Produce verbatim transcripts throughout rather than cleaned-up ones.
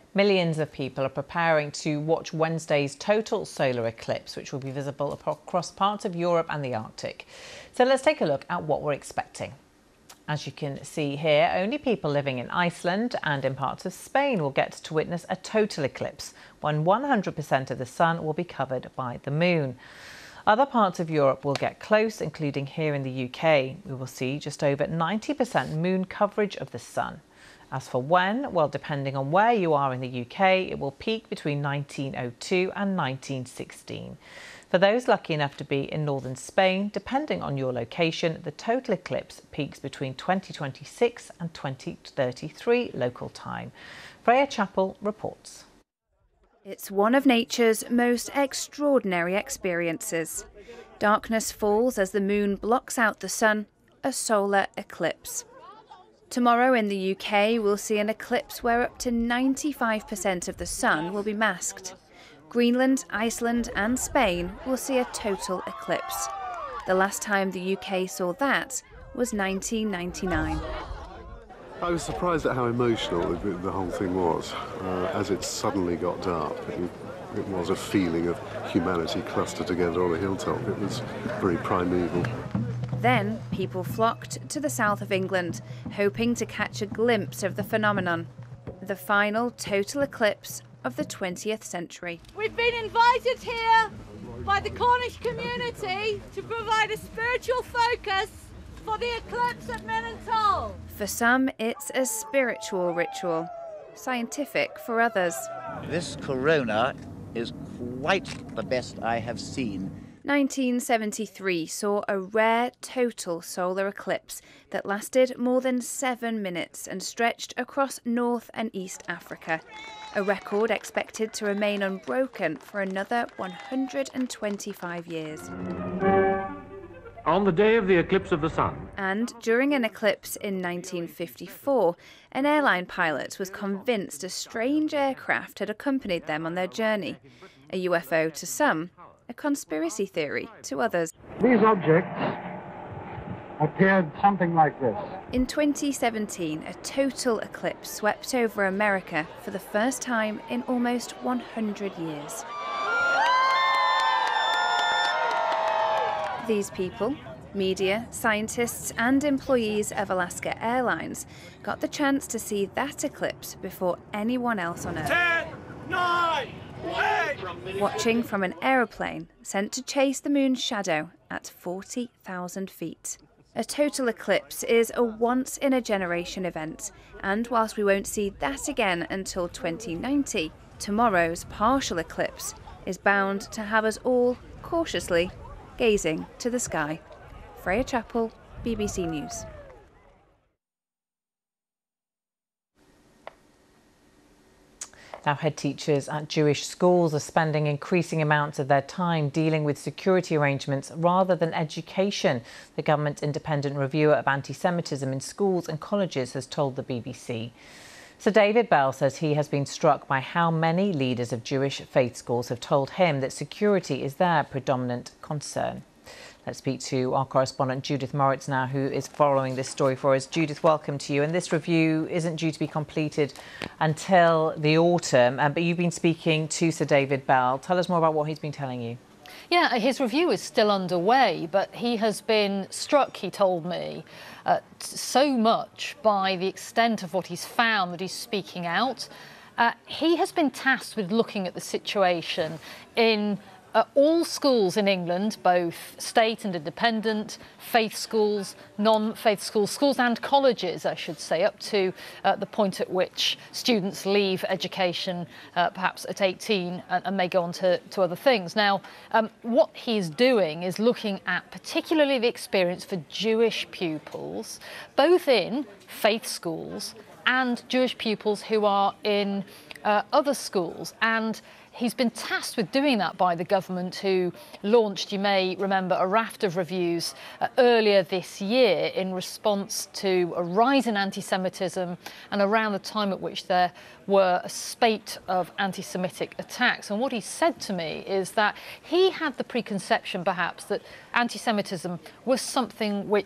Millions of people are preparing to watch Wednesday's total solar eclipse, which will be visible across parts of Europe and the Arctic. So let's take a look at what we're expecting. As you can see here, only people living in Iceland and in parts of Spain will get to witness a total eclipse, when one hundred percent of the sun will be covered by the moon. Other parts of Europe will get close, including here in the U K. We will see just over ninety percent moon coverage of the sun. As for when, well, depending on where you are in the U K, it will peak between nineteen oh two and nineteen sixteen. For those lucky enough to be in northern Spain, depending on your location, the total eclipse peaks between twenty twenty-six and twenty thirty-three local time. Freya Chappell reports. It's one of nature's most extraordinary experiences. Darkness falls as the moon blocks out the sun, a solar eclipse. Tomorrow in the U K, we'll see an eclipse where up to ninety-five percent of the sun will be masked. Greenland, Iceland and Spain will see a total eclipse. The last time the U K saw that was nineteen ninety-nine. I was surprised at how emotional the, the whole thing was. Uh, as it suddenly got dark, it, it was a feeling of humanity clustered together on a hilltop. It was very primeval. Then people flocked to the south of England, hoping to catch a glimpse of the phenomenon, the final total eclipse of the twentieth century. We've been invited here by the Cornish community to provide a spiritual focus for the eclipse at Millentoll. For some, it's a spiritual ritual, scientific for others. This corona is quite the best I have seen. nineteen seventy-three saw a rare total solar eclipse that lasted more than seven minutes and stretched across North and East Africa, a record expected to remain unbroken for another one hundred twenty-five years. On the day of the eclipse of the sun. And during an eclipse in nineteen fifty-four, an airline pilot was convinced a strange aircraft had accompanied them on their journey. A U F O to some, a conspiracy theory to others. These objects appeared something like this. In twenty seventeen, a total eclipse swept over America for the first time in almost one hundred years. These people, media, scientists and employees of Alaska Airlines, got the chance to see that eclipse before anyone else on Earth. Ten, nine, eight. Watching from an aeroplane sent to chase the moon's shadow at forty thousand feet. A total eclipse is a once-in-a-generation event, and whilst we won't see that again until twenty ninety, tomorrow's partial eclipse is bound to have us all cautiously gazing to the sky. Freya Chappell, B B C News. Now, head teachers at Jewish schools are spending increasing amounts of their time dealing with security arrangements rather than education. The government independent reviewer of anti-Semitism in schools and colleges has told the B B C. Sir David Bell says he has been struck by how many leaders of Jewish faith schools have told him that security is their predominant concern. Let's speak to our correspondent Judith Moritz now, who is following this story for us. Judith, welcome to you. And this review isn't due to be completed until the autumn, um, but you've been speaking to Sir David Bell. Tell us more about what he's been telling you. Yeah, his review is still underway, but he has been struck, he told me, uh, so much by the extent of what he's found that he's speaking out. Uh, he has been tasked with looking at the situation in Uh, all schools in England, both state and independent, faith schools, non-faith schools, schools and colleges, I should say, up to uh, the point at which students leave education, uh, perhaps at eighteen, and, and may go on to, to other things. Now, um, what he's doing is looking at particularly the experience for Jewish pupils, both in faith schools and Jewish pupils who are in uh, other schools. And he's been tasked with doing that by the government, who launched, you may remember, a raft of reviews uh, earlier this year in response to a rise in anti-Semitism and around the time at which there were a spate of anti-Semitic attacks. And what he said to me is that he had the preconception, perhaps, that anti-Semitism was something which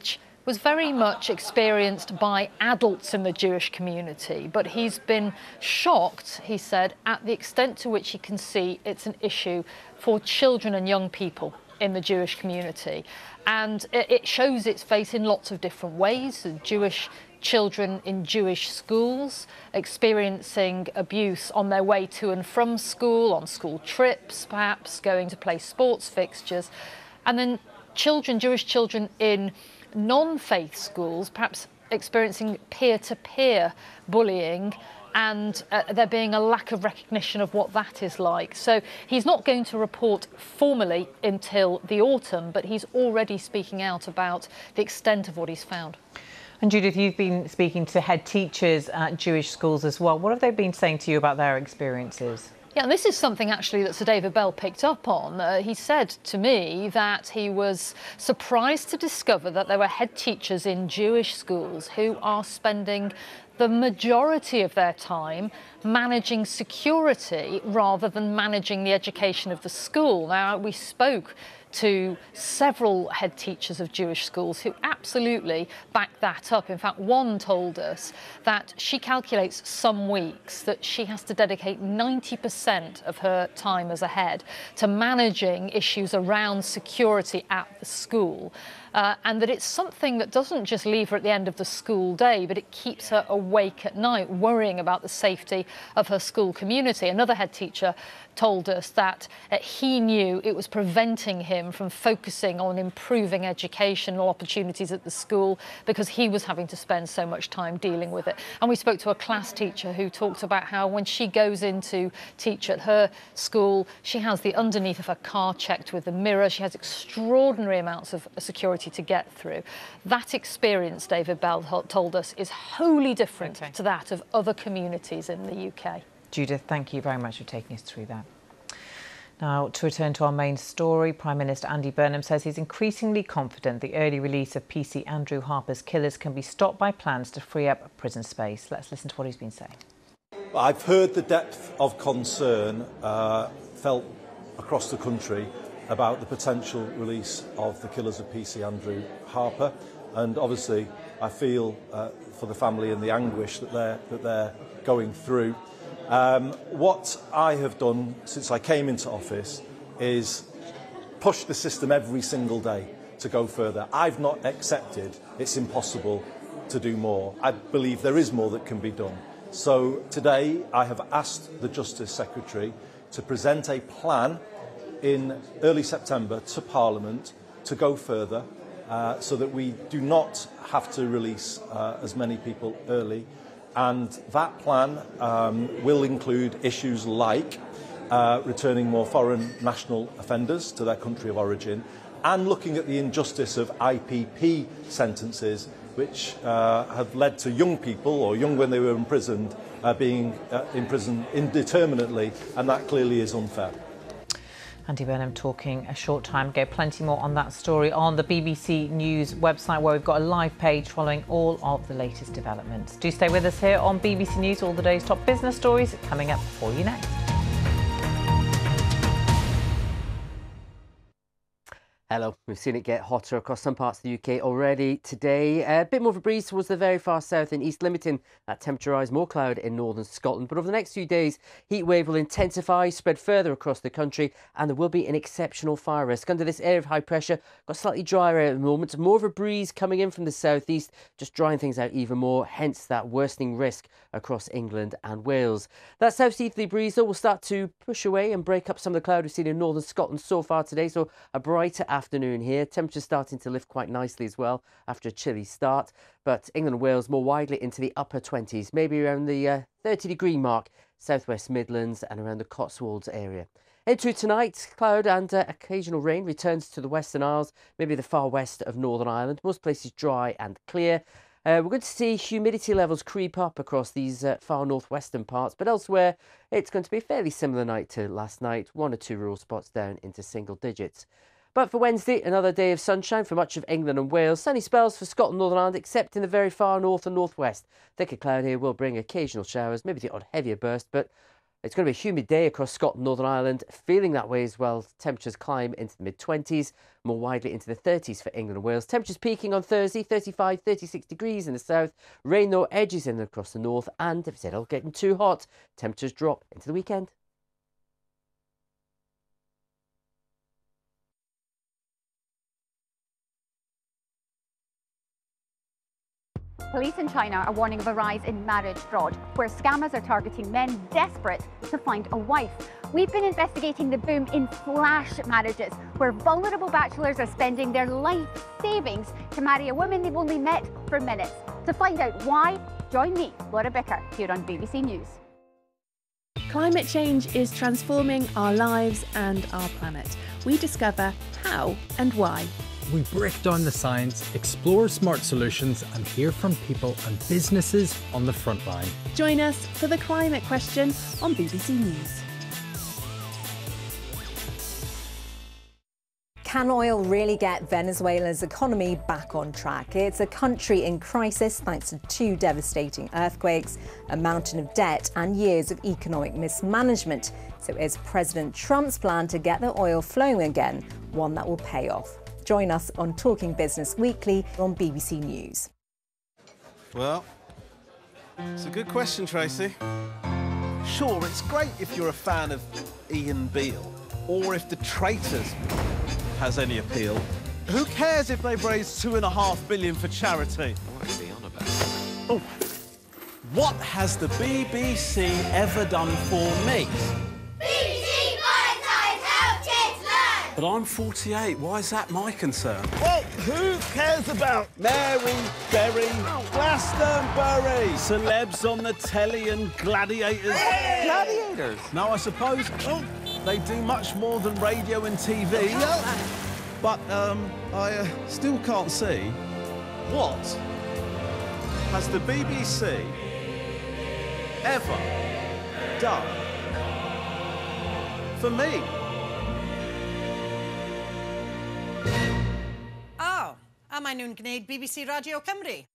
was very much experienced by adults in the Jewish community, but he's been shocked, he said, at the extent to which he can see it's an issue for children and young people in the Jewish community. And it shows its face in lots of different ways. Jewish children in Jewish schools experiencing abuse on their way to and from school, on school trips, perhaps going to play sports fixtures. And then children, Jewish children in non-faith schools, perhaps experiencing peer-to-peer bullying, and uh, there being a lack of recognition of what that is like. So he's not going to report formally until the autumn, but he's already speaking out about the extent of what he's found. And Judith, you've been speaking to head teachers at Jewish schools as well. What have they been saying to you about their experiences? Yeah, and this is something actually that Sir David Bell picked up on. Uh, he said to me that he was surprised to discover that there were head teachers in Jewish schools who are spending the majority of their time managing security rather than managing the education of the school. Now, we spoke to several head teachers of Jewish schools who absolutely back that up. In fact, one told us that she calculates some weeks that she has to dedicate ninety percent of her time as a head to managing issues around security at the school. Uh, and that it's something that doesn't just leave her at the end of the school day, but it keeps her awake at night, worrying about the safety of her school community. Another head teacher told us that uh, he knew it was preventing him from focusing on improving educational opportunities at the school because he was having to spend so much time dealing with it. And we spoke to a class teacher who talked about how when she goes in to teach at her school, she has the underneath of her car checked with a mirror. She has extraordinary amounts of security to get through. That experience, David Bell told us, is wholly different okay. to that of other communities in the U K. Judith, thank you very much for taking us through that. Now, to return to our main story, Prime Minister Andy Burnham says he's increasingly confident the early release of P C Andrew Harper's killers can be stopped by plans to free up prison space. Let's listen to what he's been saying. I've heard the depth of concern uh, felt across the country about the potential release of the killers of P C Andrew Harper, and obviously I feel uh, for the family and the anguish that they're, that they're going through. Um, what I have done since I came into office is push the system every single day to go further. I've not accepted it's impossible to do more. I believe there is more that can be done. So today I have asked the Justice Secretary to present a plan in early September to Parliament to go further uh, so that we do not have to release uh, as many people early. And that plan um, will include issues like uh, returning more foreign national offenders to their country of origin and looking at the injustice of I P P sentences which uh, have led to young people, or young when they were imprisoned, uh, being uh, imprisoned indeterminately, and that clearly is unfair. Andy Burnham talking a short time ago. Plenty more on that story on the B B C News website, where we've got a live page following all of the latest developments. Do stay with us here on B B C News. All the day's top business stories coming up for you next. Hello, we've seen it get hotter across some parts of the U K already today. A bit more of a breeze towards the very far south and east, limiting that temperature rise, more cloud in northern Scotland. But over the next few days, heat wave will intensify, spread further across the country, and there will be an exceptional fire risk. Under this area of high pressure, got slightly drier at the moment, more of a breeze coming in from the southeast, just drying things out even more, hence that worsening risk across England and Wales. That south-easterly breeze, though, will start to push away and break up some of the cloud we've seen in northern Scotland so far today, so a brighter afternoon here. Temperatures starting to lift quite nicely as well after a chilly start, but England and Wales more widely into the upper twenties, maybe around the uh, thirty degree mark, southwest Midlands and around the Cotswolds area. Into tonight, cloud and uh, occasional rain returns to the Western Isles, maybe the far west of Northern Ireland. Most places dry and clear. Uh, we're going to see humidity levels creep up across these uh, far northwestern parts, but elsewhere it's going to be a fairly similar night to last night, one or two rural spots down into single digits. But for Wednesday, another day of sunshine for much of England and Wales. Sunny spells for Scotland and Northern Ireland, except in the very far north and northwest. Thicker cloud here will bring occasional showers, maybe the odd heavier burst, but It's going to be a humid day across Scotland, Northern Ireland, feeling that way as well. Temperatures climb into the mid twenties, more widely into the thirties for England and Wales. Temperatures peaking on Thursday, thirty-five, thirty-six degrees in the south. Rain, though, edges in across the north. And if it's all getting too hot, temperatures drop into the weekend. Police in China are warning of a rise in marriage fraud, where scammers are targeting men desperate to find a wife. We've been investigating the boom in flash marriages, where vulnerable bachelors are spending their life savings to marry a woman they've only met for minutes. To find out why, join me, Laura Bicker, here on B B C News. Climate change is transforming our lives and our planet. We discover how and why. We break down the science, explore smart solutions and hear from people and businesses on the front line. Join us for The Climate Question on B B C News. Can oil really get Venezuela's economy back on track? It's a country in crisis thanks to two devastating earthquakes, a mountain of debt and years of economic mismanagement. So is President Trump's plan to get the oil flowing again one that will pay off? Join us on Talking Business Weekly on B B C News. Well, it's a good question, Tracy. Sure, it's great if you're a fan of Ian Beale, or if The Traitors has any appeal. Who cares if they've raised two and a half billion for charity? What is he on about? Oh, what has the B B C ever done for me? B B C Valentine's Help Kids Learn! But I'm forty-eight, why is that my concern? Well, who cares about Mary Berry, Glastonbury, celebs on the telly and gladiators? Gladiators? No, I suppose oh, they do much more than radio and T V. But um, I uh, still can't see what has the B B C ever done for me? Oh, am I noon gneud B B C Radio Cymru?